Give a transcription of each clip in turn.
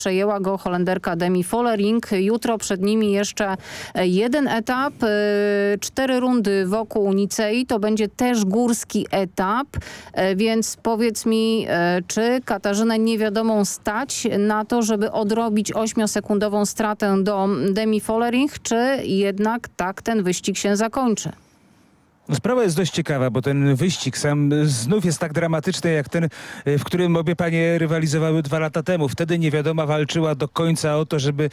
Przejęła go Holenderka Demi Vollering. Jutro przed nimi jeszcze jeden etap, 4 rundy wokół Nicei. To będzie też górski etap, więc powiedz mi, czy Katarzynę Niewiadomą stać na to, żeby odrobić 8-sekundową stratę do Demi Vollering, czy jednak tak ten wyścig się zakończy? Sprawa jest dość ciekawa, bo ten wyścig sam znów jest tak dramatyczny jak ten, w którym obie panie rywalizowały 2 lata temu. Wtedy Niewiadoma walczyła do końca o to, żeby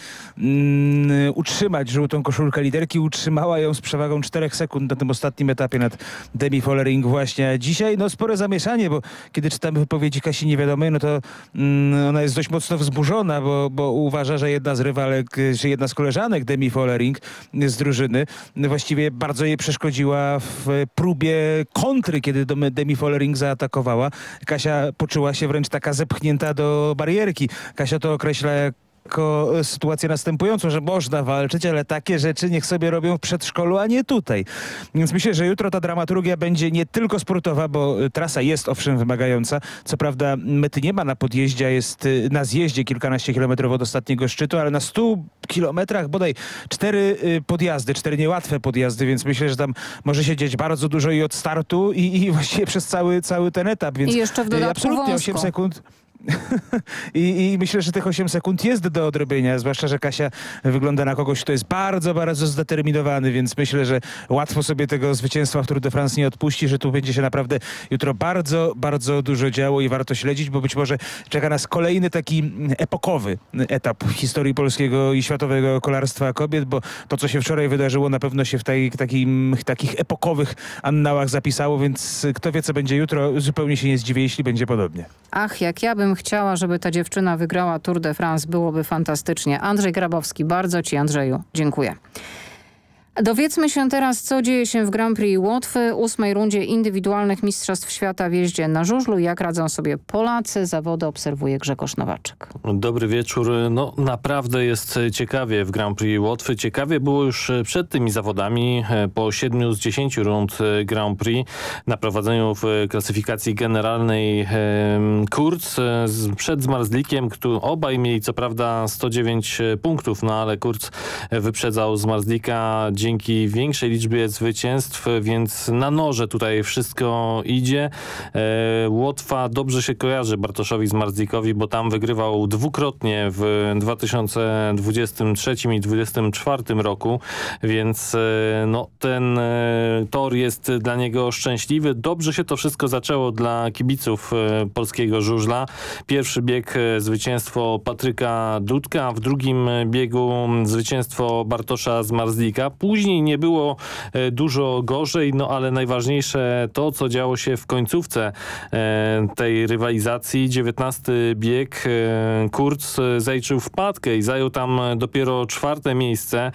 utrzymać żółtą koszulkę liderki. Utrzymała ją z przewagą 4 sekund na tym ostatnim etapie nad Demi Vollering właśnie. A dzisiaj spore zamieszanie, bo kiedy czytamy wypowiedzi Kasi Niewiadomej, no to ona jest dość mocno wzburzona, bo uważa, że jedna z rywalek, że jedna z koleżanek Demi Vollering z drużyny właściwie bardzo jej przeszkodziła w próbie kontry, kiedy Demi Vollering zaatakowała. Kasia poczuła się wręcz taka zepchnięta do barierki. Kasia to określa jako sytuację następującą, że można walczyć, ale takie rzeczy niech sobie robią w przedszkolu, a nie tutaj. Więc myślę, że jutro ta dramaturgia będzie nie tylko sportowa, bo trasa jest owszem wymagająca. Co prawda mety nie ma na podjeździe, a jest na zjeździe kilkanaście kilometrów od ostatniego szczytu, ale na 100 kilometrach bodaj 4 podjazdy, 4 niełatwe podjazdy, więc myślę, że tam może się dziać bardzo dużo i od startu i właściwie przez cały ten etap. Więc i jeszcze w dodatku absolutnie wąsko. 8 sekund. I myślę, że tych 8 sekund jest do odrobienia, zwłaszcza, że Kasia wygląda na kogoś, kto jest bardzo, bardzo zdeterminowany, więc myślę, że łatwo sobie tego zwycięstwa w Tour de France nie odpuści, że tu będzie się naprawdę jutro bardzo, bardzo dużo działo i warto śledzić, bo być może czeka nas kolejny taki epokowy etap w historii polskiego i światowego kolarstwa kobiet, bo to, co się wczoraj wydarzyło, na pewno się w takich epokowych annałach zapisało, więc kto wie, co będzie jutro, zupełnie się nie zdziwię, jeśli będzie podobnie. Ach, jak ja bym chciała, żeby ta dziewczyna wygrała Tour de France, byłoby fantastycznie. Andrzej Grabowski, bardzo Ci, Andrzeju, dziękuję. Dowiedzmy się teraz, co dzieje się w Grand Prix Łotwy, 8. rundzie indywidualnych Mistrzostw Świata w jeździe na żużlu. Jak radzą sobie Polacy? Zawody obserwuje Grzegorz Nowaczek. Dobry wieczór. Naprawdę jest ciekawie w Grand Prix Łotwy. Ciekawie było już przed tymi zawodami. Po 7 z 10 rund Grand Prix na prowadzeniu w klasyfikacji generalnej Kurz przed Zmarzlikiem, obaj mieli co prawda 109 punktów, ale Kurz wyprzedzał Zmarzlika dzięki większej liczbie zwycięstw, więc na noże tutaj wszystko idzie. Łotwa dobrze się kojarzy Bartoszowi Zmarzlikowi, bo tam wygrywał dwukrotnie w 2023 i 2024 roku, więc ten tor jest dla niego szczęśliwy. Dobrze się to wszystko zaczęło dla kibiców polskiego żużla. Pierwszy bieg zwycięstwo Patryka Dudka, w drugim biegu zwycięstwo Bartosza Zmarzlika. Później nie było dużo gorzej, ale najważniejsze to, co działo się w końcówce tej rywalizacji. 19 bieg Kurz zaliczył wpadkę i zajął tam dopiero 4. miejsce.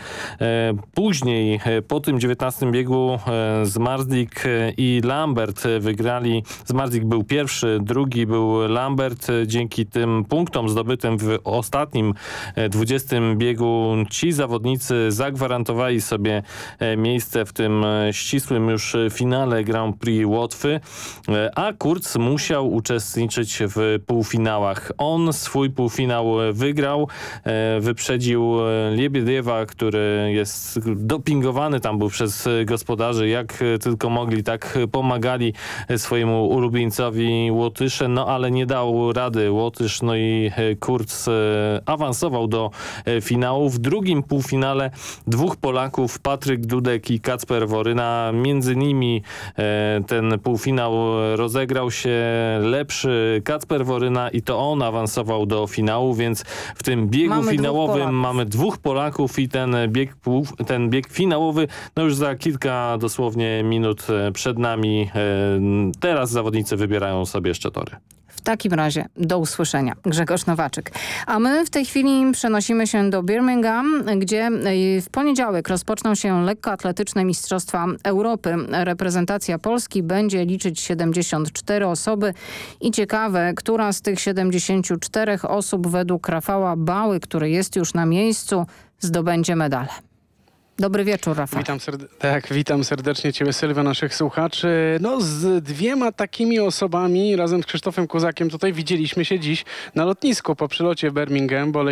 Później po tym 19 biegu Zmarzlik i Lambert wygrali. Zmarzlik był pierwszy, drugi był Lambert. Dzięki tym punktom zdobytym w ostatnim 20 biegu ci zawodnicy zagwarantowali sobie miejsce w tym ścisłym już finale Grand Prix Łotwy, a Kurz musiał uczestniczyć w półfinałach. On swój półfinał wygrał, wyprzedził Liebediewa, który jest dopingowany tam był przez gospodarzy, jak tylko mogli, tak pomagali swojemu ulubieńcowi Łotysze, ale nie dał rady Łotysz, i Kurz awansował do finału. W drugim półfinale 2 Polaków, Patryk Dudek i Kacper Woryna. Między nimi ten półfinał rozegrał się lepszy Kacper Woryna i to on awansował do finału, więc w tym biegu finałowym mamy 2 Polaków i ten bieg finałowy już za kilka dosłownie minut przed nami. Teraz zawodnicy wybierają sobie jeszcze tory. W takim razie do usłyszenia. Grzegorz Nowaczek. A my w tej chwili przenosimy się do Birmingham, gdzie w poniedziałek rozpoczną się lekkoatletyczne Mistrzostwa Europy. Reprezentacja Polski będzie liczyć 74 osoby i ciekawe, która z tych 74 osób według Rafała Bały, który jest już na miejscu, zdobędzie medale. Dobry wieczór, Rafał. Witam serdecznie Ciebie, Sylwia, naszych słuchaczy. No, z dwiema takimi osobami razem z Krzysztofem Kozakiem tutaj widzieliśmy się dziś na lotnisku po przylocie w Birmingham, bo